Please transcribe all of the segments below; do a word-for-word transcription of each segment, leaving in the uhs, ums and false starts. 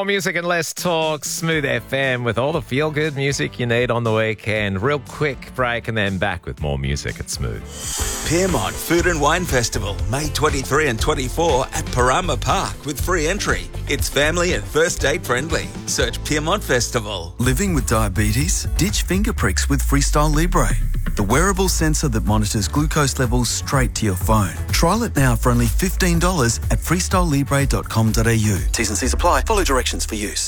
more music and less talk. Smooth F M with all the feel-good music you need on the weekend. Real quick break and then back with more music at Smooth. Pyrmont Food and Wine Festival, May twenty-third and twenty-fourth at Parama Park with free entry. It's family and first date friendly. Search Pyrmont Festival. Living with diabetes? Ditch finger pricks with Freestyle Libre, the wearable sensor that monitors glucose levels straight to your phone. Trial it now for only fifteen dollars at freestyle libre dot com dot a u. T's and C's apply. Follow directions for use.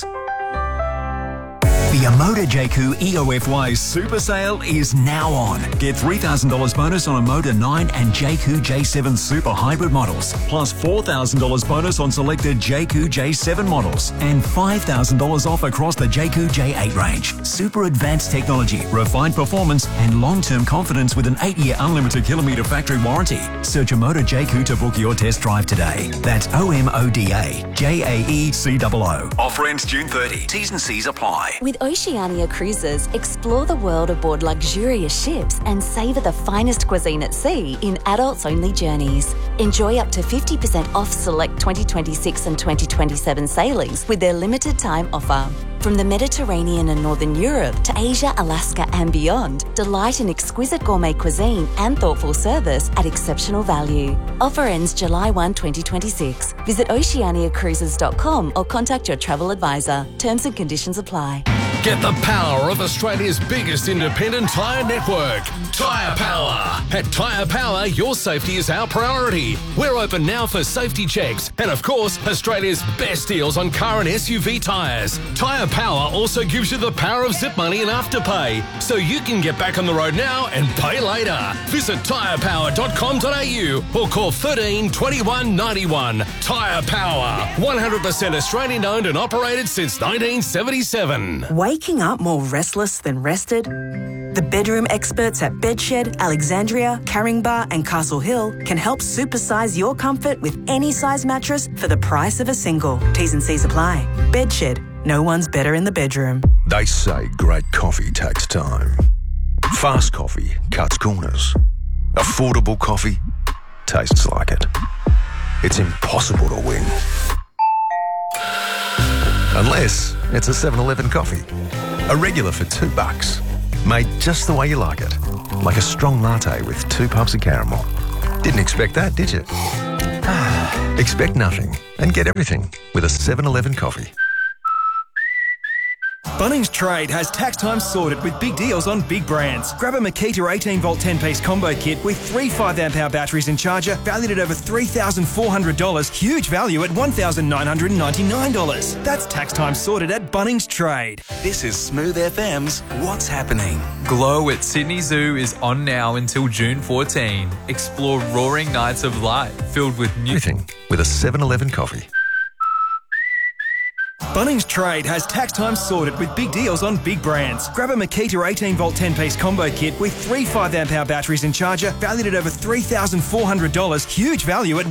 The Amoda Jayco E O F Y Super Sale is now on. Get three thousand dollars bonus on Amoda nine and Jayco J seven Super Hybrid models, plus four thousand dollars bonus on selected Jayco J seven models, and five thousand dollars off across the Jayco J eight range. Super advanced technology, refined performance, and long-term confidence with an eight-year unlimited kilometre factory warranty. Search Amoda Jayco to book your test drive today. That's O M O D A J A E C O O. Offer ends June thirtieth. T's and C's apply. With Oceania Cruises, explore the world aboard luxurious ships and savour the finest cuisine at sea in adults-only journeys. Enjoy up to fifty percent off select twenty twenty-six and twenty twenty-seven sailings with their limited time offer. From the Mediterranean and Northern Europe to Asia, Alaska and beyond, delight in exquisite gourmet cuisine and thoughtful service at exceptional value. Offer ends July first, twenty twenty-six. Visit oceania cruises dot com or contact your travel advisor. Terms and conditions apply. Get the power of Australia's biggest independent tyre network, Tyre Power. At Tyre Power, your safety is our priority. We're open now for safety checks and, of course, Australia's best deals on car and S U V tyres. Tyre Power also gives you the power of zip money and afterpay, so you can get back on the road now and pay later. Visit tyre power dot com dot a u or call thirteen twenty-one ninety-one. Tyre Power, one hundred percent Australian owned and operated since nineteen seventy-seven. Waking up more restless than rested? The bedroom experts at Bedshed, Alexandria, Caringbah and Castle Hill can help supersize your comfort with any size mattress for the price of a single. T's and C's apply. Bedshed. No one's better in the bedroom. They say great coffee takes time. Fast coffee cuts corners. Affordable coffee tastes like it. It's impossible to win. Unless it's a seven eleven coffee. A regular for two bucks. Made just the way you like it. Like a strong latte with two pumps of caramel. Didn't expect that, did you? Expect nothing and get everything with a seven eleven coffee. Bunnings Trade has tax time sorted with big deals on big brands. Grab a Makita eighteen volt ten piece combo kit with three five amp hour batteries and charger valued at over three thousand four hundred dollars. Huge value at one thousand nine hundred ninety-nine dollars. That's tax time sorted at Bunnings Trade. This is Smooth F M's What's Happening. Glow at Sydney Zoo is on now until June fourteenth. Explore roaring nights of light filled with new... Everything with a seven eleven coffee. Bunnings Trade has tax time sorted with big deals on big brands. Grab a Makita eighteen volt ten piece combo kit with three five amp hour batteries and charger valued at over three thousand four hundred dollars. Huge value at